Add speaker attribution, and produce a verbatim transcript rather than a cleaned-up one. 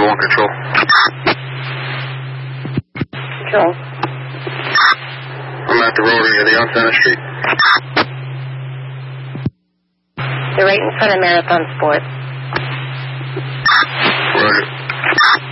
Speaker 1: one control.
Speaker 2: Control.
Speaker 1: I'm at the rotary. Are they on Center Street?
Speaker 2: They're right in front of Marathon Sports.
Speaker 1: Roger.